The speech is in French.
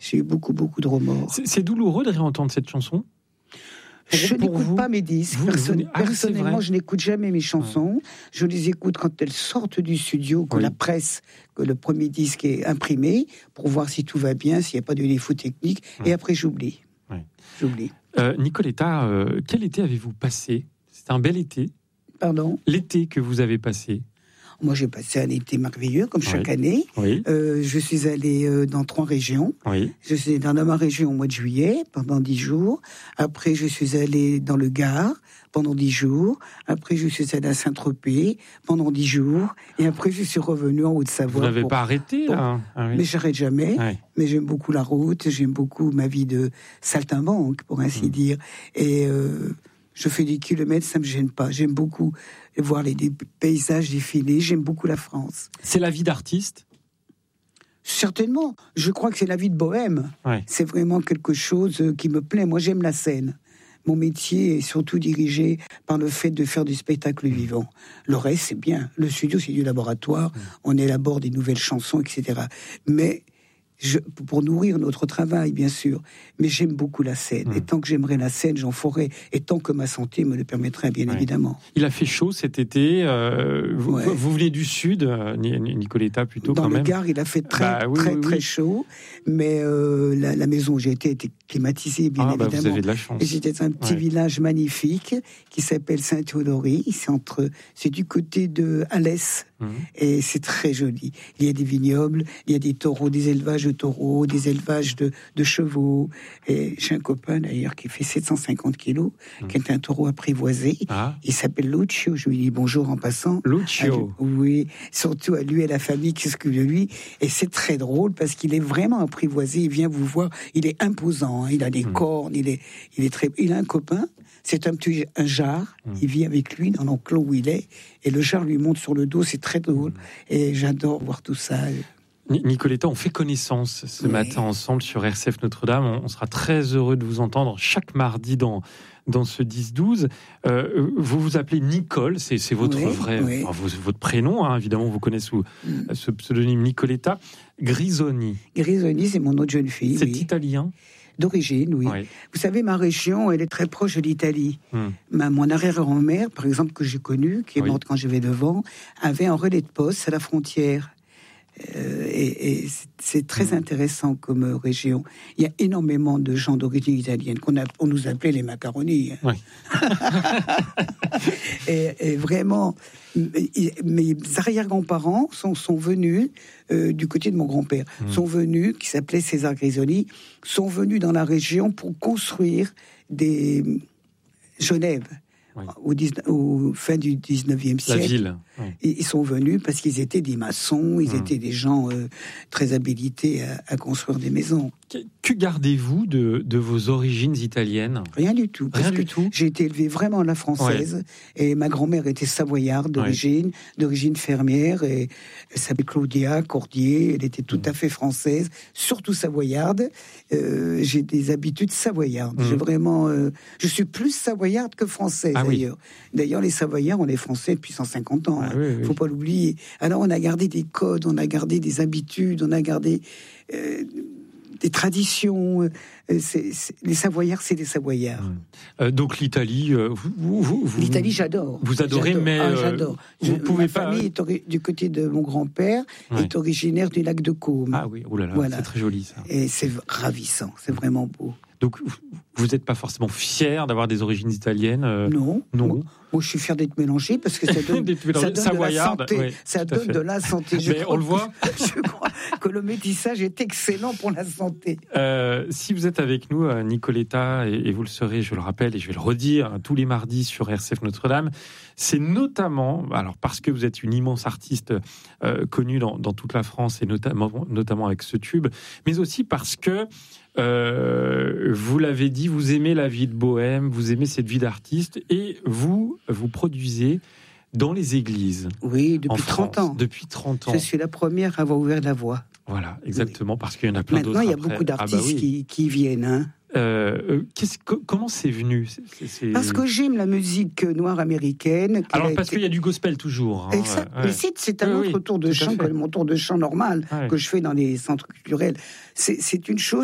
J'ai eu beaucoup de remords. C'est douloureux de réentendre cette chanson ? Je n'écoute pas mes disques. Personnellement, je n'écoute jamais mes chansons. Je les écoute quand elles sortent du studio, que la presse, que le premier disque est imprimé, pour voir si tout va bien, s'il n'y a pas de défaut technique. Et après, j'oublie. J'oublie. Nicoletta, quel été avez-vous passé ? C'était un bel été. Pardon ? L'été que vous avez passé. Moi, j'ai passé un été merveilleux, comme chaque année. Je suis allée dans 3 régions. Je suis allée dans ma région au mois de juillet, pendant 10 jours. Après, je suis allée dans le Gard, pendant 10 jours. Après, je suis allée à Saint-Tropez, pendant 10 jours. Et après, je suis revenue en Haute-Savoie. Vous n'avez pas arrêté, là ? Mais j'arrête jamais. Mais j'aime beaucoup la route, j'aime beaucoup ma vie de saltimbanque, pour ainsi dire. Et je fais des kilomètres, ça me gêne pas. J'aime beaucoup voir les paysages défiler. J'aime beaucoup la France. C'est la vie d'artiste ? Certainement. Je crois que c'est la vie de bohème. C'est vraiment quelque chose qui me plaît. Moi, j'aime la scène. Mon métier est surtout dirigé par le fait de faire du spectacle vivant. Le reste, c'est bien. Le studio, c'est du laboratoire. On élabore des nouvelles chansons, etc. Mais pour nourrir notre travail, bien sûr. Mais j'aime beaucoup la scène. Et tant que j'aimerais la scène, j'en ferai. Et tant que ma santé me le permettrait, bien évidemment. Il a fait chaud cet été. Vous venez du Sud, Nicoletta, plutôt, dans quand même. Dans le Gard, il a fait très chaud. Mais la maison où j'ai été était climatisée, bien évidemment. Vous avez de la chance. Et j'étais dans un petit village magnifique qui s'appelle Saint-Théodorie. C'est du côté de Alès. Et c'est très joli. Il y a des vignobles, il y a des taureaux, des élevages de taureaux, des élevages de chevaux. Et j'ai un copain d'ailleurs qui fait 750 kilos, qui est un taureau apprivoisé. Il s'appelle Lucio. Je lui dis bonjour en passant. Lucio. Oui, surtout à lui et à la famille qui s'occupe de lui. Et c'est très drôle parce qu'il est vraiment apprivoisé. Il vient vous voir. Il est imposant. Hein. Il a des cornes. Il a un copain. C'est un jar. Il vit avec lui dans l'enclos où il est. Et le jar lui monte sur le dos. C'est très drôle. Et j'adore voir tout ça. Nicoletta, on fait connaissance ce matin ensemble sur RCF Notre-Dame. On sera très heureux de vous entendre chaque mardi dans ce 10-12. Vous vous appelez Nicole, c'est votre votre prénom, hein, évidemment, vous connaissez sous ce pseudonyme Nicoletta. Grisoni. Grisoni, c'est mon autre jeune fille. C'est italien ? D'origine, oui. Vous savez, ma région, elle est très proche de l'Italie. Mon arrière-grand-mère, par exemple, que j'ai connue, qui est morte quand j'avais 9 ans, avait un relais de poste à la frontière. Et c'est très intéressant comme région. Il y a énormément de gens d'origine italienne on nous appelait les macaronis. et vraiment, mes arrière-grands-parents sont venus du côté de mon grand-père. Sont venus, qui s'appelait César Grisoni, sont venus dans la région pour construire des Genève. Au fin du 19e siècle. La ville. Ils sont venus parce qu'ils étaient des maçons, ils étaient des gens très habilités à construire des maisons. Que gardez-vous de vos origines italiennes ? Rien du tout. Rien du tout. J'ai été élevé vraiment à la française. Et ma grand-mère était savoyarde d'origine fermière. Et elle s'appelait Claudia Cordier. Elle était tout à fait française, surtout savoyarde. J'ai des habitudes savoyardes. Je suis plus savoyarde que française, d'ailleurs. D'ailleurs, les Savoyards, on est français depuis 150 ans. Faut pas l'oublier. Alors, on a gardé des codes, on a gardé des habitudes, on a gardé des traditions. Les Savoyards, c'est des Savoyards. Donc l'Italie, l'Italie, j'adore. Vous adorez, mais j'adore. Pouvez ma famille est du côté de mon grand-père, est originaire du lac de Caume. Ah oui, c'est très joli ça. Et c'est ravissant, c'est vraiment beau. Donc, vous n'êtes pas forcément fier d'avoir des origines italiennes Non. Moi, je suis fier d'être mélangé parce que ça donne de la santé. Ça donne de la santé. On le voit. Je crois que le métissage est excellent pour la santé. Si vous êtes avec nous, Nicoletta, et vous le serez, je le rappelle, et je vais le redire, tous les mardis sur RCF Notre-Dame, c'est notamment, alors parce que vous êtes une immense artiste connue dans toute la France, et notamment avec ce tube, mais aussi parce que vous l'avez dit, vous aimez la vie de bohème, vous aimez cette vie d'artiste, et vous produisez dans les églises. Oui, depuis 30 ans. Depuis 30 ans. Je suis la première à avoir ouvert la voie. Voilà, exactement, parce qu'il y en a plein d'autres. Maintenant, il y a beaucoup d'artistes qui viennent. Hein. Comment c'est venu Parce que j'aime la musique noire américaine. Parce qu'il y a du gospel toujours. Hein, exact. Mais c'est un autre tour de chant que mon tour de chant normal que je fais dans les centres culturels. C'est une chose